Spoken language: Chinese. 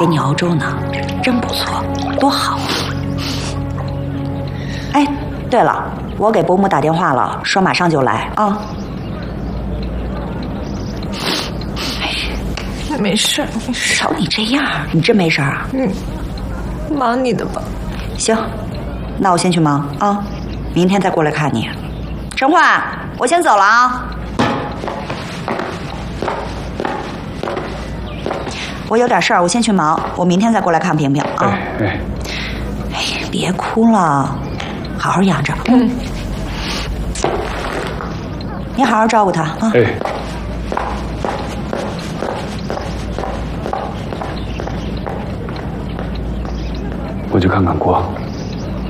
给你熬粥呢，真不错，多好。哎，对了，我给伯母打电话了，说马上就来啊。 没事，没事。 瞧你这样，你真没事啊？ 忙你的吧。 行，那我先去忙啊，明天再过来看你。陈焕，我先走了啊。我有点事儿，我先去忙，我明天再过来看萍萍啊。哎，别哭了，好好养着。你好好照顾她啊。 我去看看郭。